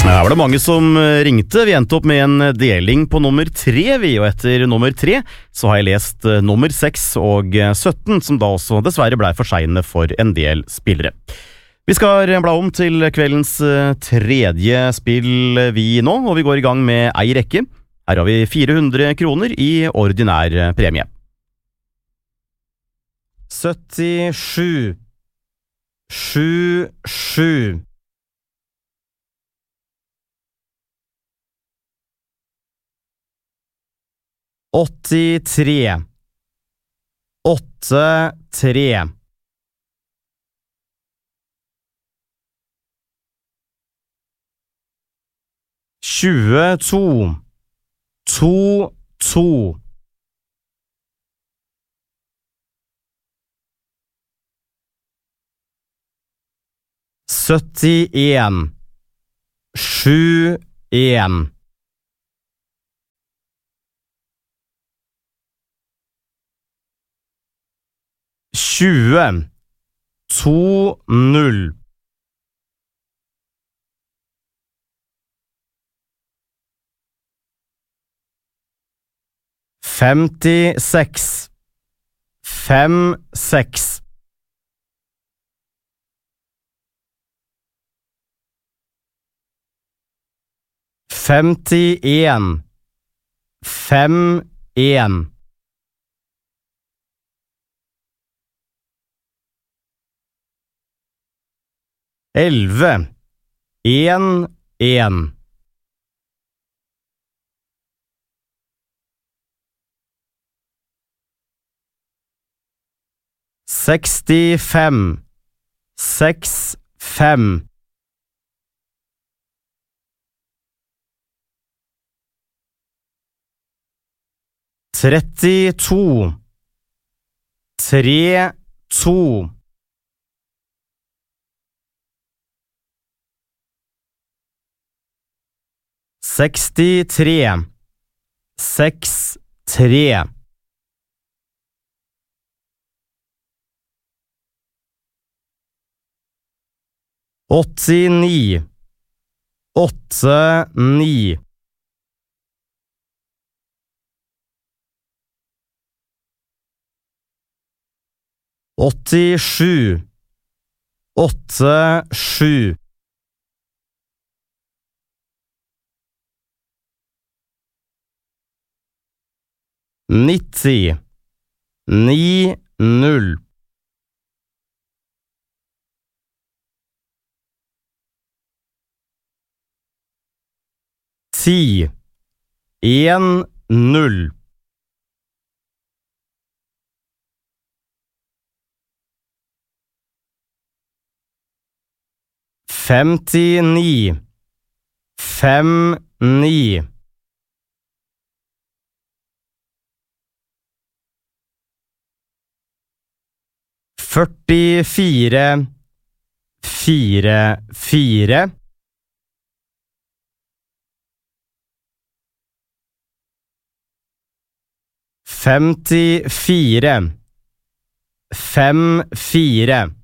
Her var det mange som ringte. Vi endte opp med en deling på nummer 3, og etter nummer 3 så har jeg lest nummer 6 og 17, som da også dessverre ble for sene for en del spillere. Vi skal bla om til kveldens tredje spill vi nå, og vi går i gang med ei rekke. Her har vi 400 kroner i ordinær premie. 77 77 83 83 22 22 71 71 20 20 56 56 51 51 11 1 1 65 65 32 32 63 63 89 89 87 87 90 90 10 1 0 59 59 44 44 54 54